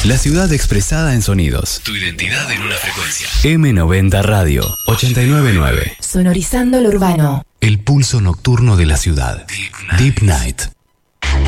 La ciudad expresada en sonidos. Tu identidad en una frecuencia. M90 Radio 899. Sonorizando lo urbano. El pulso nocturno de la ciudad. Deep Night.